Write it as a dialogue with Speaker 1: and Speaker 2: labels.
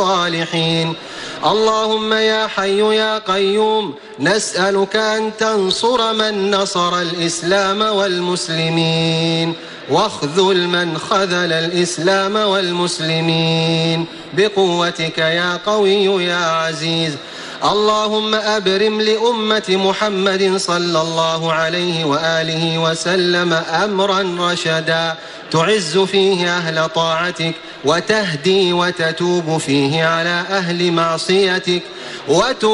Speaker 1: الصالحين. اللهم يا حي يا قيوم نسألك أن تنصر من نصر الإسلام والمسلمين، واخذل من خذل الإسلام والمسلمين بقوتك يا قوي يا عزيز. اللهم أبرم لأمة محمد صلى الله عليه وآله وسلم أمرا رشدا تعز فيه أهل طاعتك، وتهدي وتتوب فيه على أهل معصيتك،